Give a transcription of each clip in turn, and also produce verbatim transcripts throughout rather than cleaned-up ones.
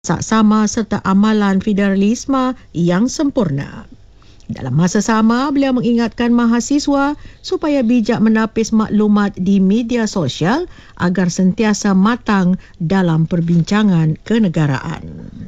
saksama serta amalan federalisme yang sempurna. Dalam masa sama, beliau mengingatkan mahasiswa supaya bijak menapis maklumat di media sosial agar sentiasa matang dalam perbincangan kenegaraan.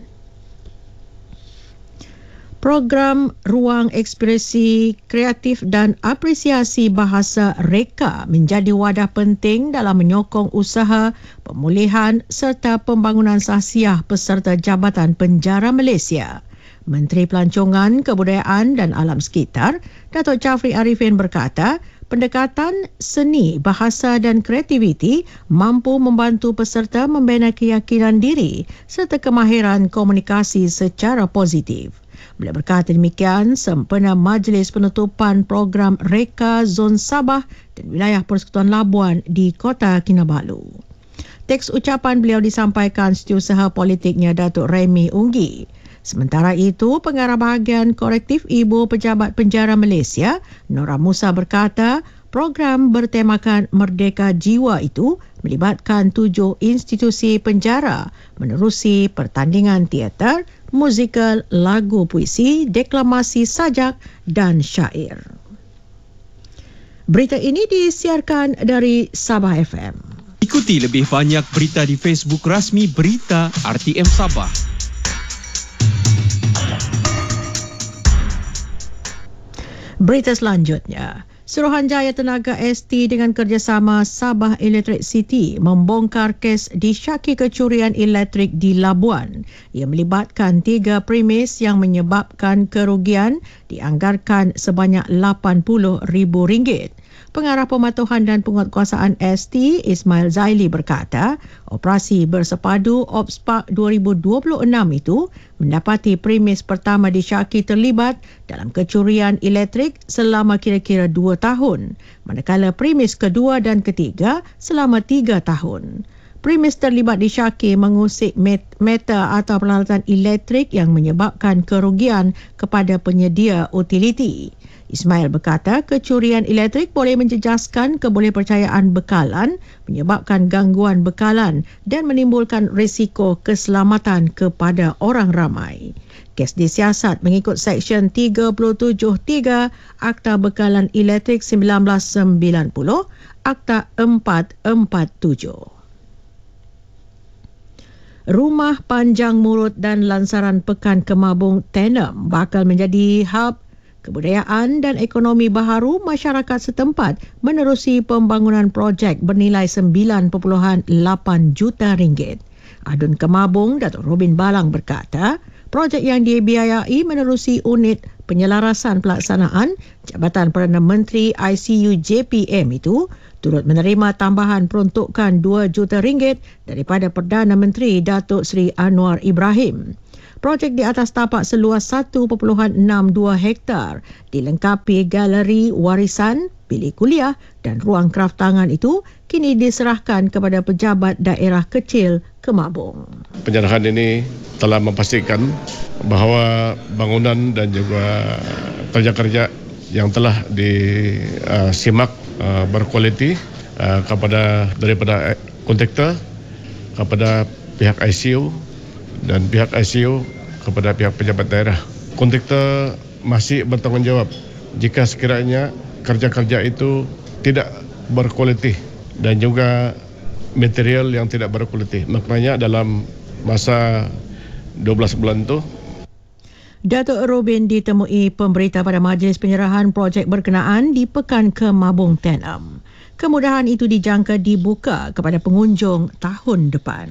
Program Ruang Ekspresi Kreatif dan Apresiasi Bahasa Reka menjadi wadah penting dalam menyokong usaha pemulihan serta pembangunan sahsiah peserta Jabatan Penjara Malaysia. Menteri Pelancongan, Kebudayaan dan Alam Sekitar, Datuk Chafri Arifin berkata, pendekatan seni, bahasa dan kreativiti mampu membantu peserta membina keyakinan diri serta kemahiran komunikasi secara positif. Beliau berkata demikian sempena majlis penutupan program Reka Zon Sabah dan wilayah Persekutuan Labuan di Kota Kinabalu. Teks ucapan beliau disampaikan Setiausaha Politiknya Datuk Remy Unggi. Sementara itu, Pengarah Bahagian Korektif Ibu Pejabat Penjara Malaysia, Nora Musa berkata, program bertemakan Merdeka Jiwa itu melibatkan tujuh institusi penjara menerusi pertandingan teater, musikal, lagu puisi, deklamasi sajak dan syair. Berita ini disiarkan dari Sabah F M. Ikuti lebih banyak berita di Facebook rasmi Berita R T M Sabah. Berita selanjutnya, Suruhanjaya Tenaga S T dengan kerjasama Sabah Electric City membongkar kes disyaki kecurian elektrik di Labuan. Ia melibatkan tiga premis yang menyebabkan kerugian dianggarkan sebanyak lapan puluh ribu ringgit. Pengarah Pematuhan dan Penguatkuasaan S T, Ismail Zaili berkata, operasi bersepadu OPSPAK dua ribu dua puluh enam itu mendapati premis pertama disyaki terlibat dalam kecurian elektrik selama kira-kira dua tahun, manakala premis kedua dan ketiga selama tiga tahun. Premis terlibat disyaki mengusik meter atau peralatan elektrik yang menyebabkan kerugian kepada penyedia utiliti. Ismail berkata kecurian elektrik boleh menjejaskan kebolehpercayaan bekalan, menyebabkan gangguan bekalan dan menimbulkan risiko keselamatan kepada orang ramai. Kes disiasat mengikut Seksyen tiga puluh tujuh tiga Akta Bekalan Elektrik sembilan belas sembilan puluh, Akta empat empat tujuh. Rumah Panjang Murut dan Lansaran Pekan Kemabung Tenem bakal menjadi hub kebudayaan dan ekonomi baharu masyarakat setempat menerusi pembangunan projek bernilai sembilan perpuluhan lapan juta ringgit. Adun Kemabung, Datuk Robin Balang berkata, projek yang dibiayai menerusi unit penyelarasan pelaksanaan Jabatan Perdana Menteri I C U J P M itu turut menerima tambahan peruntukan dua juta ringgit daripada Perdana Menteri Datuk Seri Anwar Ibrahim. Projek di atas tapak seluas satu perpuluhan enam dua hektar dilengkapi galeri warisan, bilik kuliah dan ruang kraftangan itu kini diserahkan kepada pejabat daerah kecil Kemabung. Penyerahan ini telah memastikan bahawa bangunan dan juga kerja-kerja yang telah disimak uh, berkualiti uh, kepada daripada kontraktor, kepada pihak I C U dan pihak I C U kepada pihak pejabat daerah. Kontraktor masih bertanggungjawab jika sekiranya kerja-kerja itu tidak berkualiti dan juga material yang tidak berkualiti. Maknanya dalam masa dua belas bulan itu Datuk Robin ditemui pemberita pada majlis penyerahan projek berkenaan di Pekan Kemabung Tenem. Kemudahan itu dijangka dibuka kepada pengunjung tahun depan.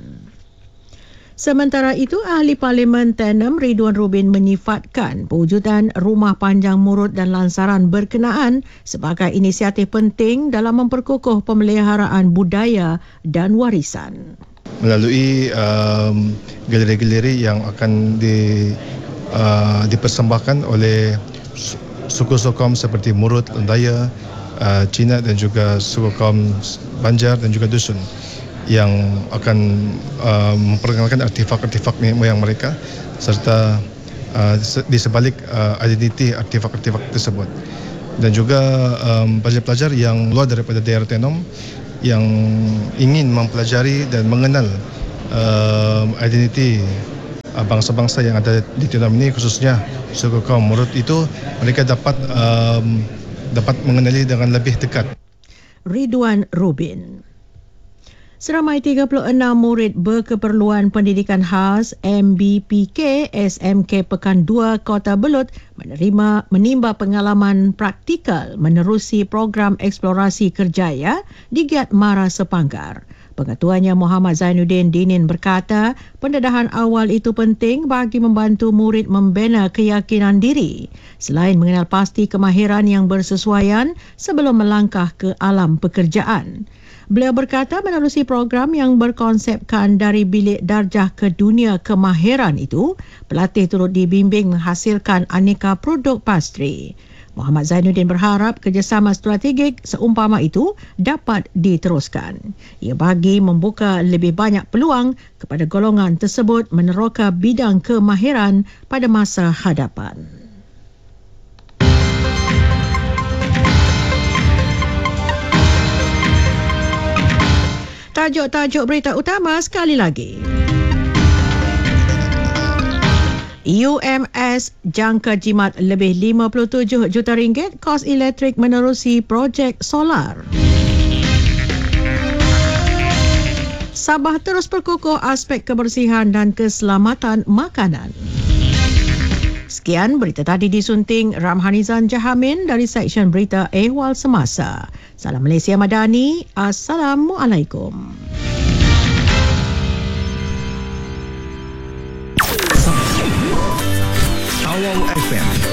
Sementara itu, Ahli Parlimen Tenem Ridwan Rubin menyifatkan pewujudan Rumah Panjang Murut dan Lansaran berkenaan sebagai inisiatif penting dalam memperkukuh pemeliharaan budaya dan warisan. Melalui um, galeri-galeri yang akan di, uh, dipersembahkan oleh suku kaum seperti Murut, Lendaya, uh, Cina dan juga suku kaum Banjar dan juga Dusun yang akan uh, memperkenalkan artifak-artifak moyang mereka serta uh, di sebalik uh, identiti artifak-artifak tersebut. Dan juga um, pelajar-pelajar yang luar daripada daerah Tenom yang ingin mempelajari dan mengenal uh, identiti uh, bangsa-bangsa yang ada di Terengganu ini, khususnya suku kaum Murut itu, mereka dapat um, dapat mengenali dengan lebih dekat. Ridwan Rubin. Seramai tiga puluh enam murid berkeperluan pendidikan khas M B P K S M K Pekan dua Kota Belud menerima menimba pengalaman praktikal menerusi program eksplorasi kerjaya di Giat Mara Sepanggar. Pengetuanya Muhammad Zainuddin Dinin berkata, pendedahan awal itu penting bagi membantu murid membina keyakinan diri selain mengenal pasti kemahiran yang bersesuaian sebelum melangkah ke alam pekerjaan. Beliau berkata menerusi program yang berkonsepkan dari bilik darjah ke dunia kemahiran itu, pelatih turut dibimbing menghasilkan aneka produk pastri. Muhammad Zainuddin berharap kerjasama strategik seumpama itu dapat diteruskan. Ia bagi membuka lebih banyak peluang kepada golongan tersebut meneroka bidang kemahiran pada masa hadapan. Tajuk-tajuk berita utama sekali lagi. U M S jangka jimat lebih lima puluh tujuh juta ringgit kos elektrik menerusi projek solar. Sabah terus berkukuh aspek kebersihan dan keselamatan makanan. Sekian berita tadi disunting Ramhanizan Jahamin dari Seksyen Berita Ehwal Semasa. Salam Malaysia Madani. Assalamualaikum. Awal F M